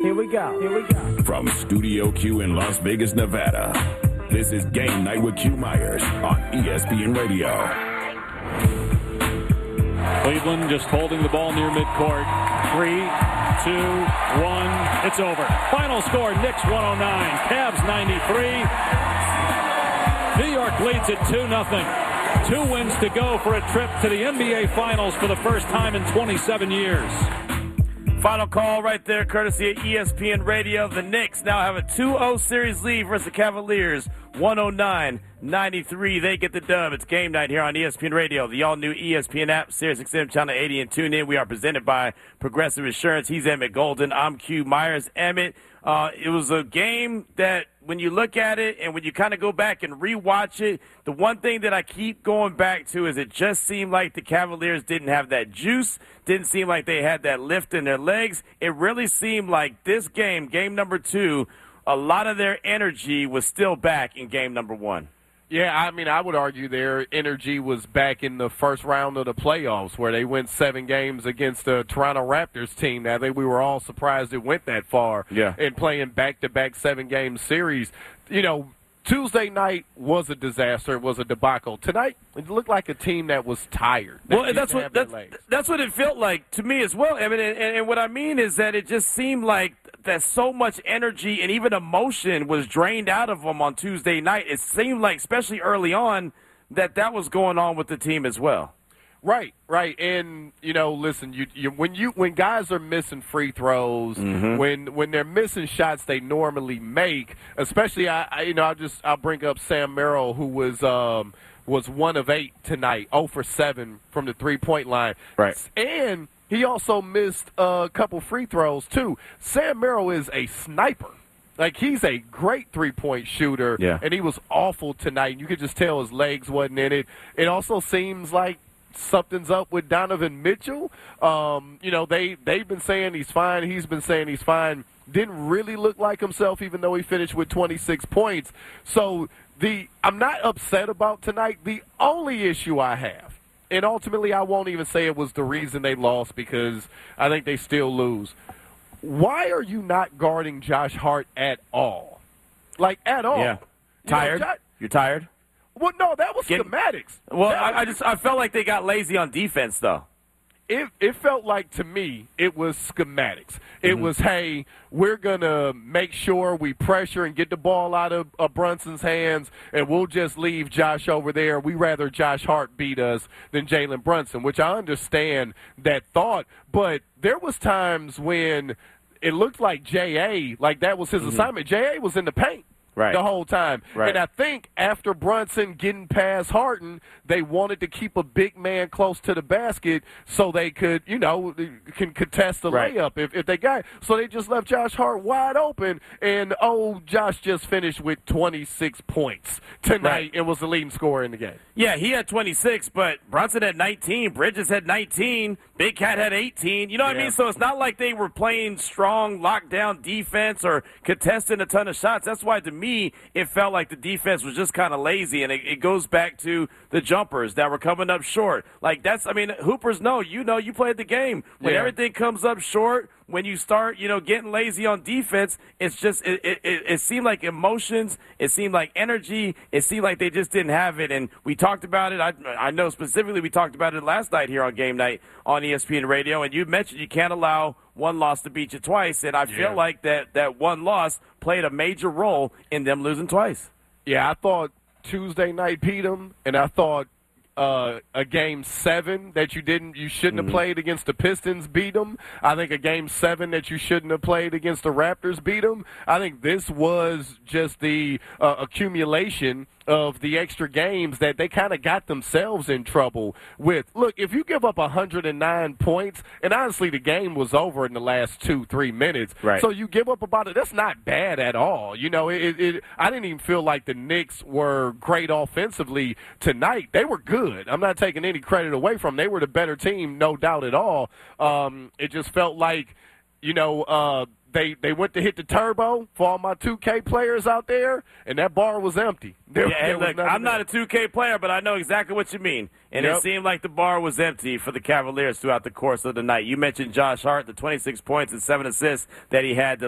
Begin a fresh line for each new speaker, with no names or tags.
Here we go.
From Studio Q in Las Vegas, Nevada, this is Game Night with Q Myers on ESPN Radio.
Cleveland just holding the ball near midcourt. 3, 2, 1. It's over. Final score, Knicks 109, Cavs 93. New York leads it 2-0. 2 wins to go for a trip to the NBA Finals for the first time in 27 years.
Final call right there, courtesy of ESPN Radio. The Knicks now have a 2-0 series lead versus the Cavaliers, 109-93. They get the dub. It's game night here on ESPN Radio, the all-new ESPN app, SiriusXM Channel 80, and tune in. We are presented by Progressive Insurance. He's Emmett Golden. I'm Q Myers. Emmett, it was a game that when you look at it and when you kind of go back and rewatch it, the one thing that I keep going back to is it just seemed like the Cavaliers didn't have that juice, didn't seem like they had that lift in their legs. It really seemed like this game, game number 2, a lot of their energy was still back in game number 1.
Yeah, I mean, I would argue their energy was back in the first round of the playoffs where they went 7 games against the Toronto Raptors team. I think we were all surprised it went that far.
Yeah.
And playing back-to-back 7-game series. You know, Tuesday night was a disaster. It was a debacle. Tonight, it looked like a team that was tired.
Well, that's what it felt like to me as well. I mean, and what I mean is that it just seemed like that so much energy and even emotion was drained out of them on Tuesday night. It seemed like, especially early on, that was going on with the team as well.
Right. And, you know, listen, when guys are missing free throws, when they're missing shots they normally make, especially, I'll bring up Sam Merrill, who was 1 of 8 tonight, 0 for 7 from the three-point line.
Right.
And he also missed a couple free throws, too. Sam Merrill is a sniper. Like, he's a great three-point shooter, and he was awful tonight. You could just tell his legs wasn't in it. It also seems like something's up with Donovan Mitchell. They've been saying he's fine. He's been saying he's fine. Didn't really look like himself, even though he finished with 26 points. So I'm not upset about tonight. The only issue I have, and ultimately I won't even say it was the reason they lost because I think they still lose. Why are you not guarding Josh Hart at all? Like, at all?
Yeah. Tired? You're tired?
Well, no, that was schematics.
Well, I felt like they got lazy on defense, though.
It felt like, to me, it was schematics. It was, hey, we're going to make sure we pressure and get the ball out of Brunson's hands, and we'll just leave Josh over there. We rather Josh Hart beat us than Jalen Brunson, which I understand that thought. But there was times when it looked like J.A., like that was his assignment. J.A. was in the paint.
Right.
The whole time.
Right.
And I think after Brunson getting past Harden, they wanted to keep a big man close to the basket so they could, can contest the layup if they got it. So they just left Josh Hart wide open, and, Josh just finished with 26 points tonight and was the leading scorer in the game.
Yeah, he had 26, but Brunson had 19, Bridges had 19, Big Cat had 18. You know what I mean? So it's not like they were playing strong lockdown defense or contesting a ton of shots. That's why, to me, it felt like the defense was just kind of lazy, and it goes back to the jumpers that were coming up short. Like, hoopers know, you played the game. When everything comes up short, when you start, getting lazy on defense, it's just, it seemed like emotions, it seemed like energy, it seemed like they just didn't have it. And we talked about it. I know specifically we talked about it last night here on Game Night on ESPN Radio, and you mentioned you can't allow one loss to beat you twice, and I feel like that one loss played a major role in them losing twice.
Yeah, I thought Tuesday night beat them, and I thought a Game 7 that you shouldn't have played against the Pistons beat them. I think a Game 7 that you shouldn't have played against the Raptors beat them. I think this was just the accumulation of the extra games that they kind of got themselves in trouble with. Look, if you give up 109 points, and honestly the game was over in the last 2-3 minutes, so you give up about it. That's not bad at all. I didn't even feel like the Knicks were great offensively tonight. They were good. I'm not taking any credit away from them. They were the better team, no doubt at all. It just felt like, they went to hit the turbo for all my 2K players out there, and that bar was empty.
I'm not a 2K player, but I know exactly what you mean. And it seemed like the bar was empty for the Cavaliers throughout the course of the night. You mentioned Josh Hart, the 26 points and 7 assists that he had